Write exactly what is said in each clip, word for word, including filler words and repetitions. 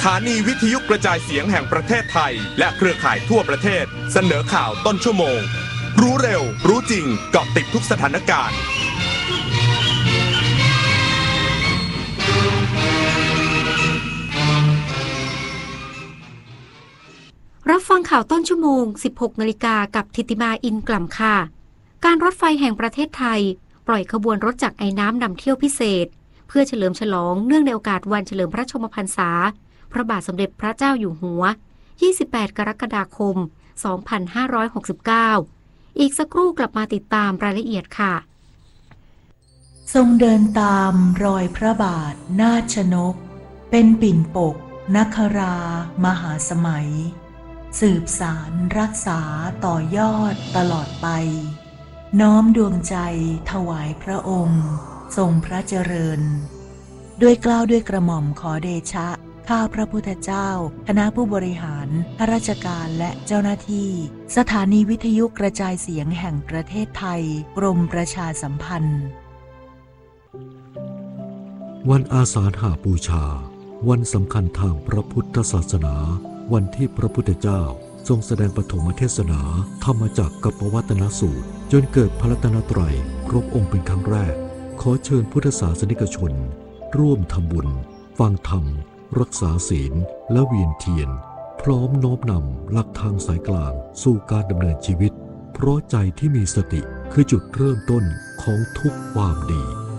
ถานีวิทยุกระจายเสียงแห่งประเทศไทยและเครือข่ายทั่วประเทศเสนอข่าวต้นชั่วโมงรู้เร็วรู้จริงเกาะติดทุกสถานการณ์รับฟังข่าวต้นชั่วโมง สิบหกนาฬิกา กับธิติมาอินกล่ำค่ะการรถไฟแห่งประเทศไทยปล่อยขบวนรถจักรไอน้ำนำเที่ยวพิเศษเพื่อเฉลิมฉลองเนื่องในโอกาสวันเฉลิมพระชนมพรรษาพระบาทสมเด็จพระเจ้าอยู่หัวยี่สิบแปดกรกฎาคมสองพันห้าร้อยหกสิบเก้าอีกสักครู่กลับมาติดตามรายละเอียดค่ะทรงเดินตามรอยพระบาทนาชนกเป็นปิ่นปกนครามหาสมัยสืบสารรักษาต่อยอดตลอดไปน้อมดวงใจถวายพระองค์ทรงพระเจริญด้วยเกล้าด้วยกระหม่อมขอเดชะข้าพระพุทธเจ้าคณะผู้บริหารข้าราชการและเจ้าหน้าที่สถานีวิทยุกระจายเสียงแห่งประเทศไทยกรมประชาสัมพันธ์วันอาสาฬหบูชาวันสำคัญทางพระพุทธศาสนาวันที่พระพุทธเจ้าทรงแสดงปฐมเทศนาธรรมจักรกับปวัตนสูตรจนเกิดพระรัตนตรัยครบองค์เป็นครั้งแรกขอเชิญพุทธศาสนิกชนร่วมทำบุญฟังธรรมรักษาศีลและเวียนเทียนพร้อมน้อมนำหลักทางสายกลางสู่การดำเนินชีวิตเพราะใจที่มีสติคือจุดเริ่มต้นของทุกความดี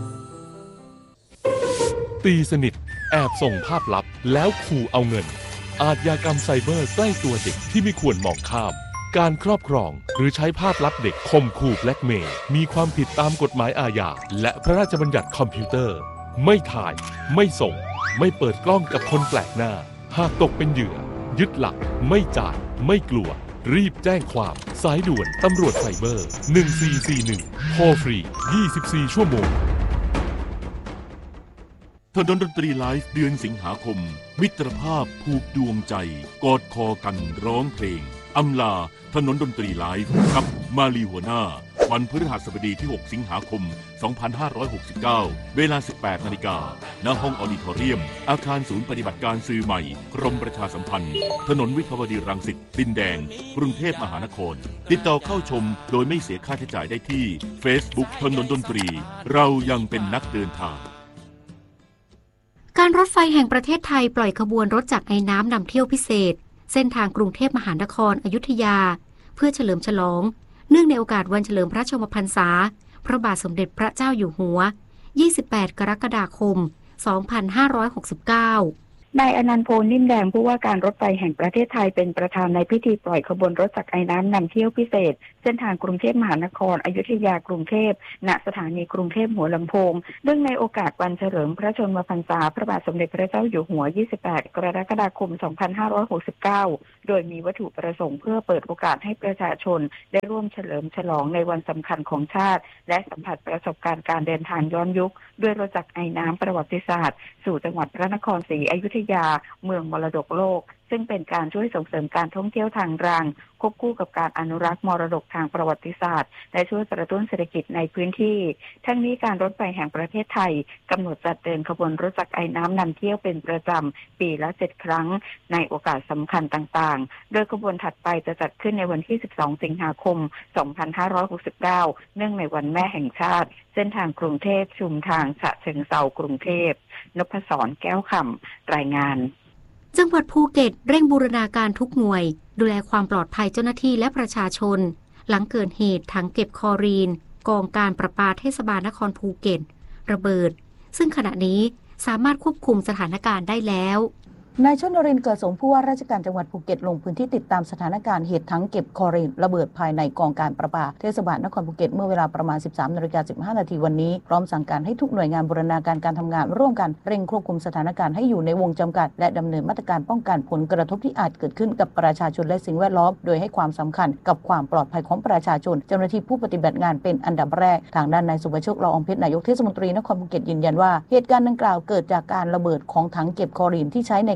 ตีสนิทแอบส่งภาพลับแล้วขู่เอาเงินอาชญากรรมไซเบอร์ใกล้ตัวเด็กที่ไม่ควรมองข้ามการครอบครองหรือใช้ภาพลับเด็กข่มขู่แบล็กเมย์มีความผิดตามกฎหมายอาญาและพระราชบัญญัติคอมพิวเตอร์ไม่ถ่ายไม่ส่งไม่เปิดกล้องกับคนแปลกหน้าหากตกเป็นเหยื่อยึดหลักไม่จ่ายไม่กลัวรีบแจ้งความสายด่วนตำรวจไซเบอร์หนึ่งสี่สี่หนึ่งโทรฟรียี่สิบสี่ชั่วโมงถนนดนตรีไลฟ์เดือนสิงหาคมมิตรภาพผูกดวงใจกอดคอกันร้องเพลงอำลาถนนดนตรีไลฟ์กับมาลีหัวหน้าวันพฤหัสบดีที่หกสิงหาคมสองพันห้าร้อยหกสิบเก้าเวลา สิบแปดนาฬิกา ณ ห้องออดิทอเรียมอาคารศูนย์ปฏิบัติการสื่อใหม่กรมประชาสัมพันธ์ถนนวิภาวดีรังสิตดินแดงกรุงเทพมหานครติดต่อเข้าชมโดยไม่เสียค่าใช้จ่ายได้ที่ Facebook ถนนดนตรีเรายังเป็นนักเดินทางการรถไฟแห่งประเทศไทยปล่อยขบวนรถจักรไอน้ำนำเที่ยวพิเศษเส้นทางกรุงเทพมหานครอยุธยาเพื่อเฉลิมฉลองเนื่องในโอกาสวันเฉลิมพระชนมพรรษาพระบาทสมเด็จพระเจ้าอยู่หัวยี่สิบแปดกรกฎาคมสองพันห้าร้อยหกสิบเก้านายอนันต์โพนิ่มแดงผู้ว่าการรถไฟแห่งประเทศไทยเป็นประธานในพิธีปล่อยขบวนรถจักรไอน้ำนำเที่ยวพิเศษเส้นทางกรุงเทพมหานครอยุธยากรุงเทพณสถานีกรุงเทพหัวลำโพงเนื่องในโอกาสวันเฉลิมพระชนมพรรษาพระบาทสมเด็จพระเจ้าอยู่หัวยี่สิบแปดกรกฎาคมสองพันห้าร้อยหกสิบเก้าโดยมีวัตถุประสงค์เพื่อเปิดโอกาสให้ประชาชนได้ร่วมเฉลิมฉลองในวันสำคัญของชาติและสัมผัสประสบการณ์การเดินทางย้อนยุคด้วยรถจักรไอน้ำประวัติศาสตร์สู่จังหวัดพระนครศรีอยุธยาเมืองมรดกโลกซึ่งเป็นการช่วยส่งเสริมการท่องเที่ยวทางรางควบคู่กับการอนุรักษ์มรดกทางประวัติศาสตร์และช่วยกระตุ้นเศรษฐกิจในพื้นที่ทั้งนี้การรถไฟแห่งประเทศไทยกำหนดจัดเดินขบวนรถจักรไอน้ำนำเที่ยวเป็นประจำปีละเจ็ดครั้งในโอกาสสำคัญต่างๆโดยขบวนถัดไปจะจัดขึ้นในวันที่สิบสองสิงหาคมสองพันห้าร้อยหกสิบเก้าเนื่องในวันแม่แห่งชาติเส้นทางกรุงเทพชุมทางฉะเชิงเทรากรุงเทพนพศรแก้วคำรายงานจังหวัดภูเก็ตเร่งบูรณาการทุกหน่วยดูแลความปลอดภัยเจ้าหน้าที่และประชาชนหลังเกิดเหตุถังเก็บคลอรีนกองการประปาเทศบาลนครภูเก็ตระเบิดซึ่งขณะนี้สามารถควบคุมสถานการณ์ได้แล้วนายชนรินทร์เกิดสมผู้ว่าราชการจังหวัดภูเก็ตลงพื้นที่ติดตามสถานการณ์เหตุถังเก็บคลอรีนระเบิดภายในกองการประปาเทศบาลนครภูเก็ตเมื่อเวลาประมาณ สิบสามนาฬิกาสิบห้านาทีวันนี้พร้อมสั่งการให้ทุกหน่วยงานบูรณาการการทำงานร่วมกันเร่งควบคุมสถานการณ์ให้อยู่ในวงจำกัดและดำเนินมาตรการป้องกันผลกระทบที่อาจเกิดขึ้นกับประชาชนและสิ่งแวดล้อมโดยให้ความสำคัญกับความปลอดภัยของประชาชนเจ้าหน้าที่ผู้ปฏิบัติงานเป็นอันดับแรกทางด้านนายสุภโชค ละอองเพชรนายกเทศมนตรีนครภูเก็ตยืนยันว่าเหตุการณ์ดังกล่าวเกิดจากการระเบิดของถังเก็บคลอรีนที่ใช้ใน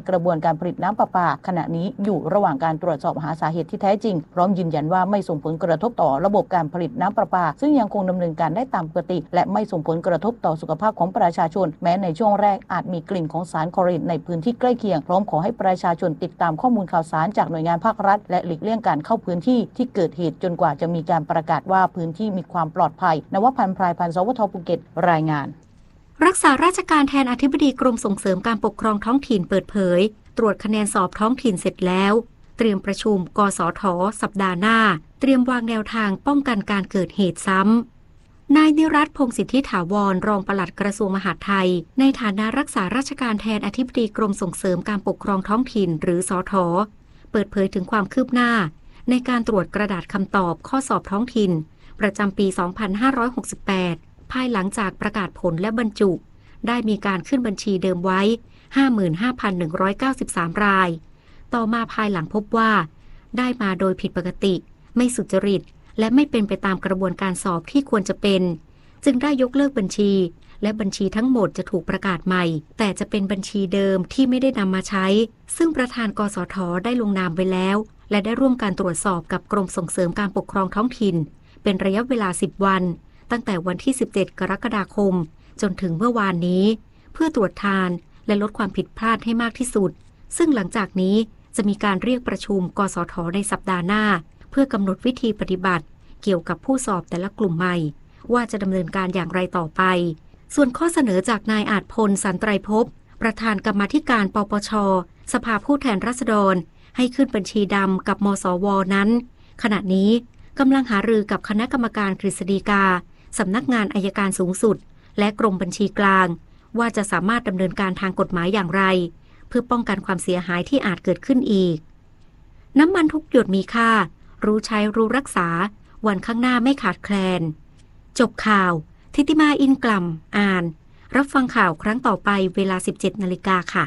กระบวนการผลิตน้ำประปาขณะนี้อยู่ระหว่างการตรวจสอบหาสาเหตุที่แท้จริงพร้อมยืนยันว่าไม่ส่งผลกระทบต่อระบบการผลิตน้ำประปาซึ่งยังคงดำเนินการได้ตามปกติและไม่ส่งผลกระทบต่อสุขภาพของประชาชนแม้ในช่วงแรกอาจมีกลิ่นของสารคลอรีนในพื้นที่ใกล้เคียงพร้อมขอให้ประชาชนติดตามข้อมูลข่าวสารจากหน่วยงานภาครัฐและหลีกเลี่ยงการเข้าพื้นที่ที่เกิดเหตุจนกว่าจะมีการประกาศว่าพื้นที่มีความปลอดภัยนวพันธ์พรายพันธ์สวทภูเก็ตรายงานรักษาราชการแทนอธิบดีกรมส่งเสริมการปกครองท้องถิ่นเปิดเผยตรวจคะแนนสอบท้องถิ่นเสร็จแล้วเตรียมประชุมกสทสัปดาห์หน้าเตรียมวางแนวทางป้องกันการเกิดเหตุซ้ำนายนิรัตน์พงษ์สิทธิถาวรรองปลัดกระทรวงมหาดไทยในฐานะรักษาราชการแทนอธิบดีกรมส่งเสริมการปกครองท้องถิ่นหรือสทเปิดเผยถึงความคืบหน้าในการตรวจกระดาษคำตอบข้อสอบท้องถิ่นประจำปี สองพันห้าร้อยหกสิบแปด ภายหลังจากประกาศผลและบรรจุได้มีการขึ้นบัญชีเดิมไว้ ห้าหมื่นห้าพันหนึ่งร้อยเก้าสิบสาม รายต่อมาภายหลังพบว่าได้มาโดยผิดปกติไม่สุจริตและไม่เป็นไปตามกระบวนการสอบที่ควรจะเป็นจึงได้ยกเลิกบัญชีและบัญชีทั้งหมดจะถูกประกาศใหม่แต่จะเป็นบัญชีเดิมที่ไม่ได้นำมาใช้ซึ่งประธานกสทได้ลงนามไว้แล้วและได้ร่วมการตรวจสอบกับกรมส่งเสริมการปกครองท้องถิ่นเป็นระยะเวลาสิบวันตั้งแต่วันที่สิบเจ็ดกรกฎาคมจนถึงเมื่อวานนี้เพื่อตรวจทานและลดความผิดพลาดให้มากที่สุดซึ่งหลังจากนี้จะมีการเรียกประชุมกสทในสัปดาห์หน้าเพื่อกำหนดวิธีปฏิบัติเกี่ยวกับผู้สอบแต่ละกลุ่มใหม่ว่าจะดำเนินการอย่างไรต่อไปส่วนข้อเสนอจากนายอาจพลสันไตรภพประธานกรรมาธิการปปช.สภาผู้แทนราษฎรให้ขึ้นบัญชีดำกับมสว.นั้นขณะนี้กำลังหารือกับคณะกรรมการกฤษฎีกาสำนักงานอัยการสูงสุดและกรมบัญชีกลางว่าจะสามารถดำเนินการทางกฎหมายอย่างไรเพื่อป้องกันความเสียหายที่อาจเกิดขึ้นอีกน้ำมันทุกหยดมีค่ารู้ใช้รู้รักษาวันข้างหน้าไม่ขาดแคลนจบข่าวทิติมาอินกล่ำอ่านรับฟังข่าวครั้งต่อไปเวลา สิบเจ็ดนาฬิกา ค่ะ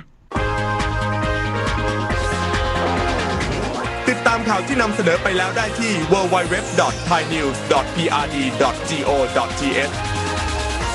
ติดตามข่าวที่นำเสนอไปแล้วได้ที่ ดับเบิลยู ดับเบิลยู ดับเบิลยู ดอท ไทยนิวส์ ดอท พี อาร์ ดี ดอท จี โอ ดอท ที เอช